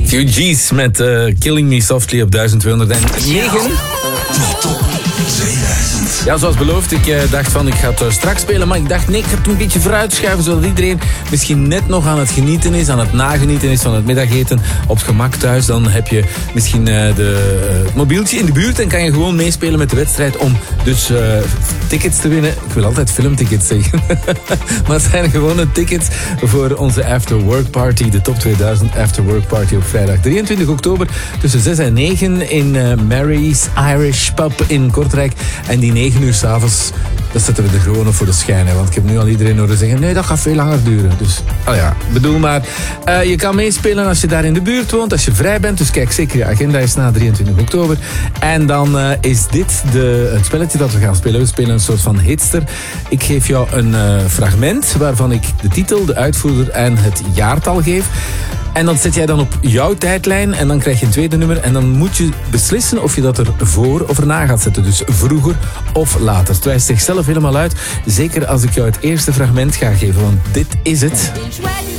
Few G's met Killing Me Softly op 1209. Ja, zoals beloofd, ik dacht van ik ga het straks spelen, maar ik dacht nee, ik ga het een beetje vooruitschuiven, zodat iedereen misschien net nog aan het genieten is, aan het nagenieten is van het middageten op het gemak thuis. Dan heb je misschien het mobieltje in de buurt en kan je gewoon meespelen met de wedstrijd om dus tickets te winnen. Ik wil altijd filmtickets zeggen. Maar het zijn gewone tickets voor onze After Work Party, de Top 2000 After Work Party op vrijdag 23 oktober tussen 6 en 9 in Mary's Irish Pub in Kortrijk. En die 9 uur 's avonds, dat zetten we er gewoon op voor de schijn. Hè? Want ik heb nu al iedereen horen zeggen, nee, dat gaat veel langer duren. Dus, bedoel maar. Je kan meespelen als je daar in de buurt woont, als je vrij bent. Dus kijk zeker, je agenda is na 23 oktober. En dan is dit het spelletje dat we gaan spelen. We spelen een soort van hitster. Ik geef jou een fragment waarvan ik de titel, de uitvoerder en het jaartal geef. En dat zet jij dan op jouw tijdlijn en dan krijg je een tweede nummer. En dan moet je beslissen of je dat er voor of erna gaat zetten. Dus vroeger of later. Het wijst zichzelf helemaal uit. Zeker als ik jou het eerste fragment ga geven, want dit is het.